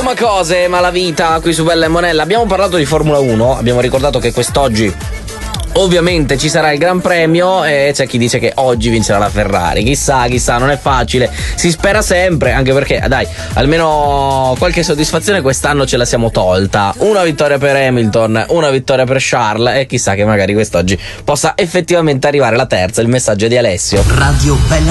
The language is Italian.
Insomma cose, malavita qui su Bella e Monella. Abbiamo parlato di Formula 1, abbiamo ricordato che quest'oggi ovviamente ci sarà il Gran Premio e c'è chi dice che oggi vincerà la Ferrari. Chissà, non è facile. Si spera sempre, anche perché, dai, almeno qualche soddisfazione quest'anno ce la siamo tolta. Una vittoria per Hamilton, una vittoria per Charles e chissà che magari quest'oggi possa effettivamente arrivare la terza, il messaggio di Alessio. Radio Bella